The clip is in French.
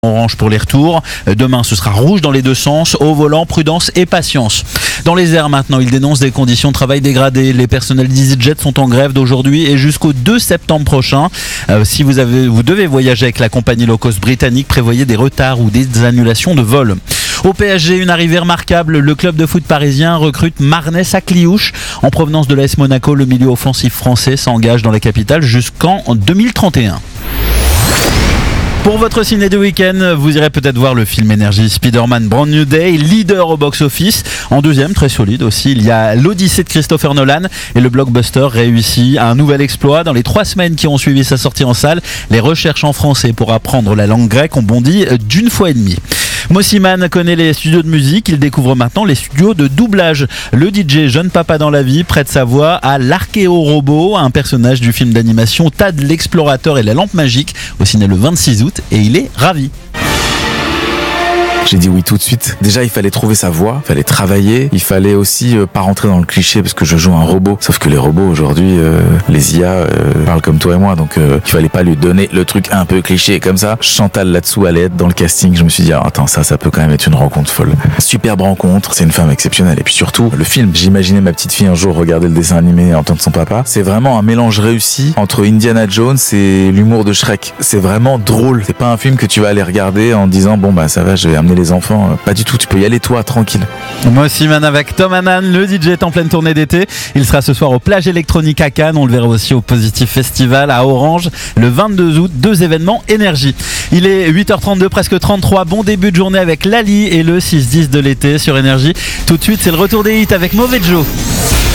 Orange pour les retours. Demain, ce sera rouge dans les deux sens. Au volant, prudence et patience. Dans les airs maintenant, ils dénoncent des conditions de travail dégradées. Les personnels d'EasyJet sont en grève d'aujourd'hui et jusqu'au 2 septembre prochain. Si vous devez voyager avec la compagnie low cost britannique, prévoyez des retards ou des annulations de vols. Au PSG, une arrivée remarquable. Le club de foot parisien recrute Marnès Akliouche. En provenance de l'AS Monaco, le milieu offensif français s'engage dans la capitale jusqu'en 2031. Pour votre ciné de week-end, vous irez peut-être voir le film Énergie Spider-Man Brand New Day, leader au box-office. En deuxième, très solide aussi, il y a l'Odyssée de Christopher Nolan et le blockbuster réussit un nouvel exploit. Dans les 3 semaines qui ont suivi sa sortie en salle, les recherches en français pour apprendre la langue grecque ont bondi d'une fois et demie. Mossiman connaît les studios de musique, il découvre maintenant les studios de doublage. Le DJ Jeune Papa dans la vie prête sa voix à l'Archéo-Robot, un personnage du film d'animation Tad l'explorateur et la lampe magique, au ciné le 26 août, et il est ravi. J'ai dit oui tout de suite. Déjà, il fallait trouver sa voix, il fallait travailler, il fallait aussi pas rentrer dans le cliché parce que je joue un robot. Sauf que les robots aujourd'hui, les IA parlent comme toi et moi, donc il fallait pas lui donner le truc un peu cliché comme ça. Chantal là-dessous allait être dans le casting. Je me suis dit attends, ça peut quand même être une rencontre folle. Superbe rencontre, c'est une femme exceptionnelle. Et puis surtout, le film, j'imaginais ma petite fille un jour regarder le dessin animé et entendre son papa. C'est vraiment un mélange réussi entre Indiana Jones et l'humour de Shrek. C'est vraiment drôle. C'est pas un film que tu vas aller regarder en disant bon bah ça va, je vais amener les enfants. Pas du tout, tu peux y aller toi, tranquille. Moi aussi, man, avec Tom Hanan, le DJ est en pleine tournée d'été. Il sera ce soir aux plages électroniques à Cannes. On le verra aussi au Positif Festival à Orange le 22 août. 2 événements énergie. Il est 8h32, presque 33. Bon début de journée avec Lali et le 6-10 de l'été sur Énergie. Tout de suite, c'est le retour des hits avec Mauvais Joe.